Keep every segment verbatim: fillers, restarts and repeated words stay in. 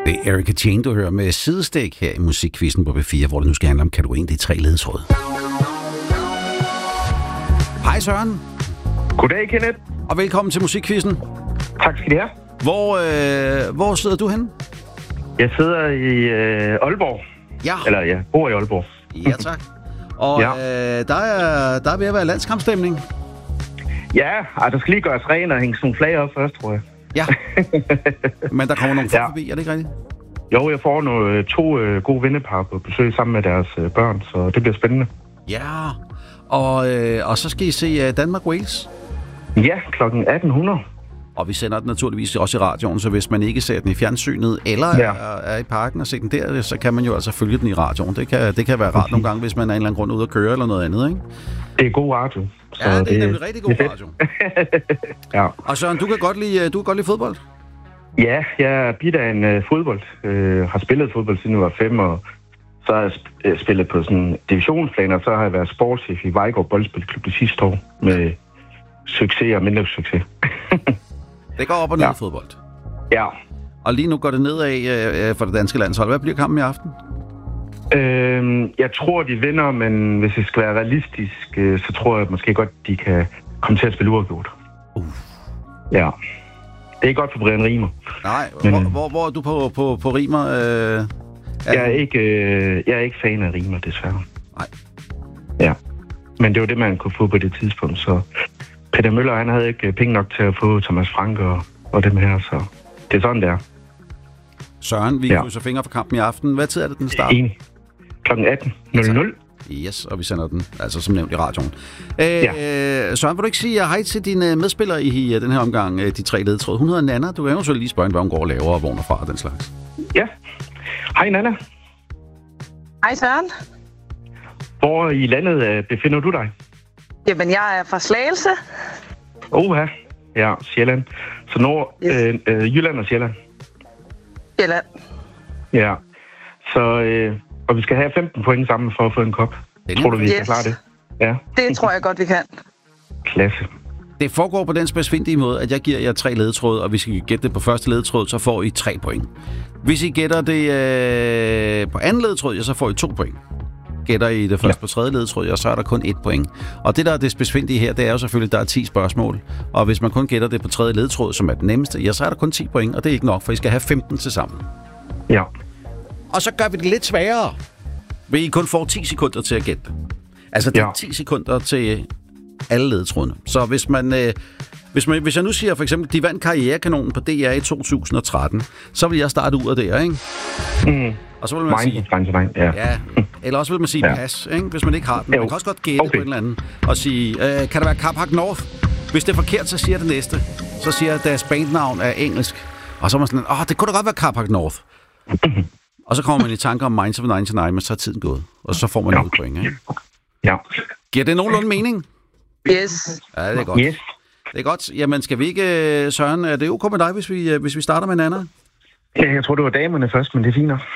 Det er Erika Jane, du hører med sidestik her i Musikquizzen på B fire, hvor det nu skal handle om kategorien Det er tre ledetråd. Hej Søren. Goddag, Kenneth. Og velkommen til Musikquizzen. Tak skal I have. Hvor, øh, hvor sidder du henne? Jeg sidder i øh, Aalborg. Ja. Eller jeg bor i Aalborg. Ja, tak. Og ja. øh, der, er, der er ved at være landskampstemning. Ja, ej, der skal lige gøres ren og hænge sådan nogle flag op først, tror jeg. Ja, men der kommer nogle folk ja. forbi, er det ikke rigtigt? Jo, jeg får nogle, to øh, gode vennepar på besøg sammen med deres øh, børn, så det bliver spændende. Ja, og, øh, og så skal I se uh, Danmark-Wales. Ja, klokken atten hundrede. Og vi sender den naturligvis også i radioen, så hvis man ikke ser den i fjernsynet, eller ja. er, er i parken og ser den der, så kan man jo altså følge den i radioen. Det kan, det kan være rart nogle gange, hvis man er en eller anden grund ude at køre eller noget andet, ikke? Det er god radio. Så ja, det er det, nemlig rigtig god radio. Ja. Og Søren, du kan godt lide, du kan godt lide fodbold? Ja, jeg er bidt af en uh, fodbold. Uh, har spillet fodbold siden jeg var fem, og så har jeg sp- uh, spillet på sådan divisionsplan, og så har jeg været sportschef i Vejgaard Boldspilklub det sidste år, med succes og mindre succes. Det går op og ned ja. i fodbold. Ja. Og lige nu går det nedad øh, for det danske landshold. Hvad bliver kampen i aften? Øhm, jeg tror, de vinder, men hvis det skal være realistisk, øh, så tror jeg måske godt, de kan komme til at spille uafgjort. Uh. Ja. Det er ikke godt for Brian Riemer. Nej, men, hvor, hvor, hvor er du på, på, på Riemer? Øh, er jeg, er ikke, øh, jeg er ikke fan af Riemer, desværre. Nej. Ja. Men det var det, man kunne få på det tidspunkt, så Peter Møller, han havde ikke penge nok til at få Thomas Frank og, og dem her, så det er sådan, det er. Søren, vi ja. krydser fingre for kampen i aften. Hvad tid er det, den starter? Enig. klokken atten nul nul. Yes, og vi sender den, altså som nævnt i radioen. Øh, ja. Søren, vil du ikke sige hej til dine medspillere i den her omgang, de tre ledetråd? Hun hedder Nana. Du kan jo så lige spørge, hvad hun går og laver og vågner fra og den slags. Ja. Hej Nana. Hej Søren. Hvor i landet befinder du dig? Jamen, jeg er fra Slagelse. Oha. Ja, Sjælland. Så Nord, yes. øh, øh, Jylland og Sjælland. Sjælland. Ja. Så, øh, og vi skal have femten point sammen for at få en kop. Tror du, vi yes. kan klare det? Ja. Det tror jeg godt, vi kan. Klasse. Det foregår på den specifikke måde, at jeg giver jer tre ledetråd, og hvis I gætter det på første ledetråd, så får I tre point. Hvis I gætter det øh, på anden ledetråd, ja, så får I to point. Gætter I det først ja. på tredje ledetråd, ja, så er der kun et point. Og det, der er det specifikke her, det er jo selvfølgelig, at der er ti spørgsmål. Og hvis man kun gætter det på tredje ledetråd, som er den nemmeste, ja, så er der kun ti point, og det er ikke nok, for I skal have femten til sammen. Ja. Og så gør vi det lidt sværere, ved I kun får ti sekunder til at gætte det. Altså, det er ja. ti sekunder til alle ledetrådene. Så hvis man... Øh, Hvis, man, hvis jeg nu siger for eksempel, de vandt Karrierekanonen på D R i to tusind og tretten, så vil jeg starte ud af der, ikke? Mm. Og så vil man Mind sige... Ja. ja. Eller også vil man sige ja. pas, ikke? Hvis man ikke har den. Man kan også godt gætte okay. på en eller anden og sige, øh, kan der være Carpark North? Hvis det er forkert, så siger det næste. Så siger jeg, at deres bandnavn er engelsk. Og så er man sådan, åh, det kunne da godt være Carpark North. Og så kommer man i tanker om Minds of ninety-nine, men så er tiden gået. Og så får man ja. noget point, ikke? Ja. Giver det nogenlunde mening? Yes. Ja, det er godt. Yes. Det er godt. Jamen, skal vi ikke, Søren, er det ok med dig, hvis vi, hvis vi starter med en anden? Ja, jeg tror, det var damerne først, men det er fint nok.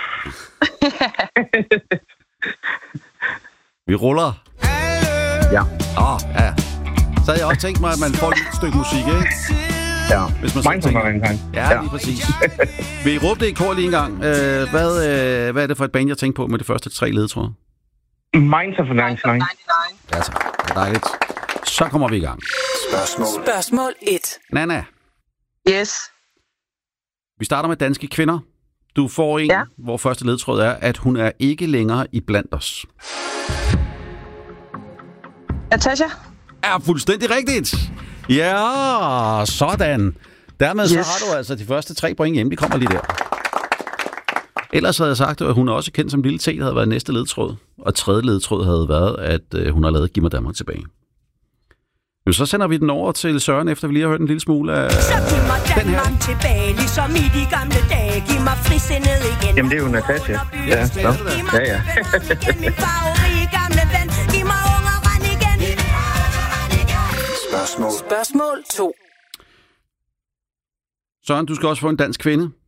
Vi ruller. Ja. Åh, oh, ja. Så havde jeg også tænkt mig, at man får et lille stykke musik, ikke? Ja. Hvis man Minds of ninety-nine. Ja, lige præcis. Vi råbte det i kor lige en gang. Uh, hvad, uh, hvad er det for et band, jeg tænkte på med de første tre ledetråde? Minds of ninety-nine. Ja, så. Det er dejligt. Så kommer vi i gang. Spørgsmål. Spørgsmål et. Nana. Yes. Vi starter med danske kvinder. Du får en, ja. hvor første ledetråd er, at hun er ikke længere i blandt os. Natasha. Er fuldstændig rigtigt. Ja, sådan. Dermed yes. så har du altså de første tre point hjemme. De kommer lige der. Ellers havde jeg sagt, at hun er også kendt som Lille T, der havde været næste ledetråd. Og tredje ledetråd havde været, at øh, hun har lavet Giv mig Danmark tilbage. Jo, så sender vi den over til Søren, efter vi lige har hørt en lille smule af så giv mig Danmark den her tilbage, ligesom i de gamle dage. Giv mig frisindet igen. Jamen, det er jo Natasha. Ja, så. Ja, ja. Spørgsmål. Spørgsmål to. Søren, du skal også få en dansk kvinde.